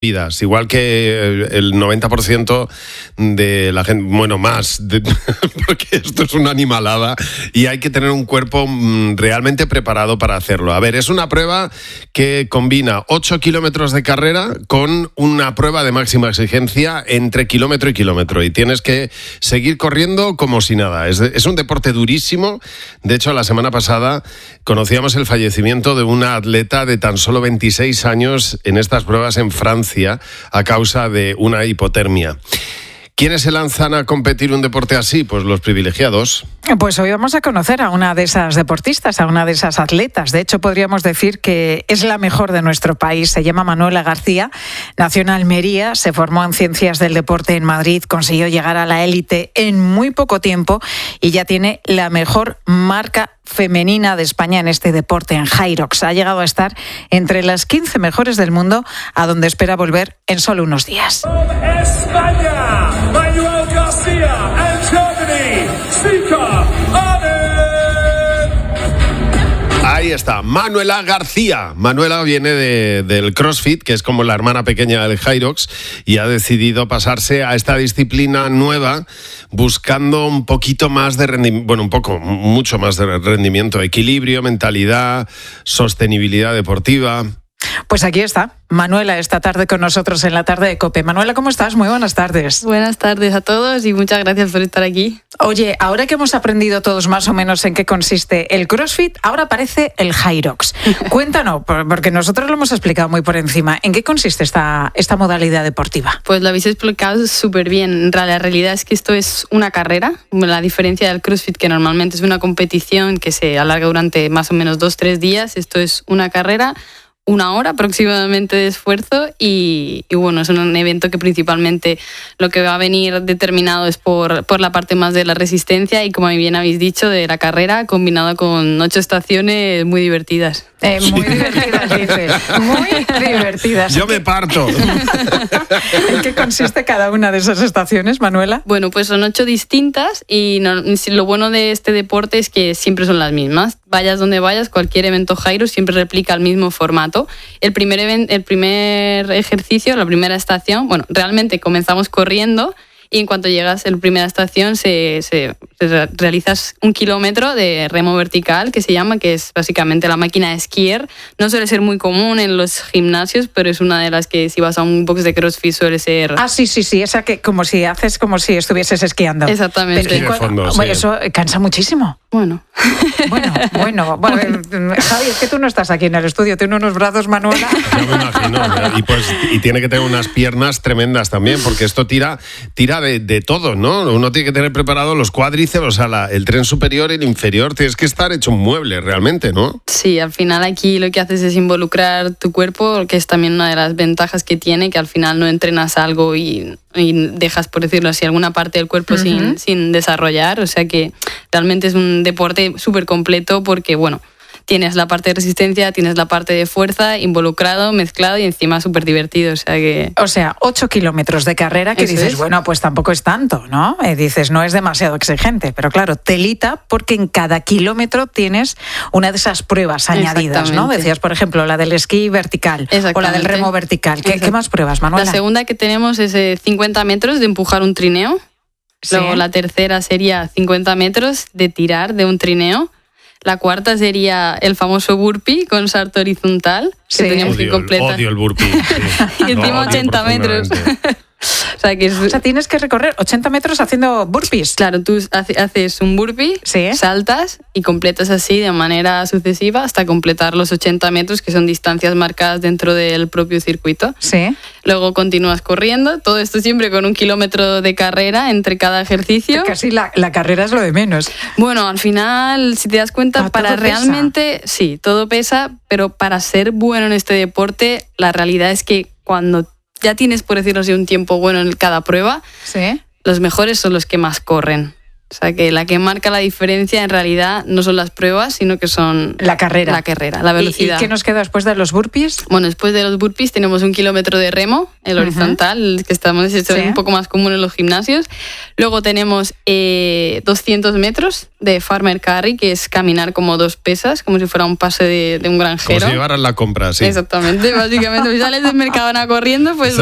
vidas, igual que el 90% de la gente, bueno, más, porque esto es una animalada y hay que tener un cuerpo realmente preparado para hacerlo. A ver, es una prueba que combina 8 kilómetros de carrera con una prueba de máxima exigencia entre kilómetro y kilómetro, y tienes que seguir corriendo como si nada. Es un deporte durísimo. De hecho, la semana pasada conocíamos el fallecimiento de una atleta de tan solo 26 años en estas pruebas en Francia, a causa de una hipotermia. ¿Quiénes se lanzan a competir un deporte así? Pues los privilegiados. Pues hoy vamos a conocer a una de esas deportistas, a una de esas atletas. De hecho, podríamos decir que es la mejor de nuestro país. Se llama Manuela García, nació en Almería, se formó en Ciencias del Deporte en Madrid, consiguió llegar a la élite en muy poco tiempo y ya tiene la mejor marca femenina de España en este deporte, en Hyrox. Ha llegado a estar entre las 15 mejores del mundo, a donde espera volver en solo unos días. España, Manuela García, and Germany, Sika Arden. Ahí está, Manuela García. Manuela viene del CrossFit, que es como la hermana pequeña del Hyrox, y ha decidido pasarse a esta disciplina nueva buscando un poquito más de rendimiento, bueno, mucho más de rendimiento, equilibrio, mentalidad, sostenibilidad deportiva. Pues aquí está, Manuela, esta tarde con nosotros en la tarde de COPE. Manuela, ¿cómo estás? Muy buenas tardes. Buenas tardes a todos y muchas gracias por estar aquí. Oye, ahora que hemos aprendido todos más o menos en qué consiste el CrossFit, ahora aparece el Hyrox. Cuéntanos, porque nosotros lo hemos explicado muy por encima. ¿En qué consiste esta modalidad deportiva? Pues lo habéis explicado súper bien. La realidad es que esto es una carrera. La diferencia del CrossFit, que normalmente es una competición que se alarga durante más o menos 2-3 días, esto es una carrera, 1 hora aproximadamente de esfuerzo y bueno, es un evento que principalmente lo que va a venir determinado es por la parte más de la resistencia y, como bien habéis dicho, de la carrera, combinado con 8 estaciones muy divertidas. Muy divertidas, dice. Muy divertidas. Yo me parto. ¿En qué consiste cada una de esas estaciones, Manuela? Bueno, pues son 8 distintas y lo bueno de este deporte es que siempre son las mismas. Vayas donde vayas, cualquier evento Hyrox siempre replica el mismo formato. El primer ejercicio, la primera estación, bueno, realmente comenzamos corriendo y en cuanto llegas a la primera estación realizas 1 kilómetro de remo vertical, que se llama, que es básicamente la máquina de esquiar. No suele ser muy común en los gimnasios, pero es una de las que si vas a un box de CrossFit suele ser... Ah, sí, esa que como si estuvieses esquiando. Exactamente. Bueno, eso cansa muchísimo. Bueno, Javi, es que tú no estás aquí en el estudio, tiene unos brazos, Manuela. Yo me imagino, y tiene que tener unas piernas tremendas también, porque esto tira de todo, ¿no? Uno tiene que tener preparado los cuádriceps, o sea, el tren superior y el inferior, tienes que estar hecho un mueble realmente, ¿no? Sí, al final aquí lo que haces es involucrar tu cuerpo, que es también una de las ventajas que tiene, que al final no entrenas algo y dejas, por decirlo así, alguna parte del cuerpo sin desarrollar, o sea que realmente es un deporte súper completo porque, bueno, tienes la parte de resistencia, tienes la parte de fuerza, involucrado, mezclado y encima súper divertido. O sea, 8 kilómetros de carrera que dices, bueno, pues tampoco es tanto, ¿no? Dices, no es demasiado exigente, pero claro, telita porque en cada kilómetro tienes una de esas pruebas añadidas, ¿no? Decías, por ejemplo, la del esquí vertical o la del remo vertical. ¿Qué más pruebas, Manuela? La segunda que tenemos es 50 metros de empujar un trineo. ¿Sí? Luego la tercera sería 50 metros de tirar de un trineo. La cuarta sería el famoso burpee con salto horizontal. Sí. Que teníamos que completar. Odio el burpee. Sí. Y encima 80 metros. O sea, tienes que recorrer 80 metros haciendo burpees. Claro, tú haces un burpee, ¿sí? Saltas y completas así de manera sucesiva hasta completar los 80 metros, que son distancias marcadas dentro del propio circuito. Sí. Luego continúas corriendo, todo esto siempre con 1 kilómetro de carrera entre cada ejercicio. Casi la carrera es lo de menos. Bueno, al final, si te das cuenta, para realmente, sí, todo pesa, pero para ser bueno en este deporte, la realidad es que cuando ya tienes, por decirlo así, un tiempo bueno en cada prueba, ¿sí? Los mejores son los que más corren. O sea, que la que marca la diferencia en realidad no son las pruebas, sino que son la carrera, la velocidad. ¿Y qué nos queda después de los burpees? Bueno, después de los burpees tenemos 1 kilómetro de remo, el horizontal, el que estamos, es un poco más común en los gimnasios. Luego tenemos 200 metros de farmer carry, que es caminar como 2 pesas, como si fuera un pase de un granjero. Como si llevaran la compra, sí. Exactamente, básicamente. Si sales del Mercadona corriendo, pues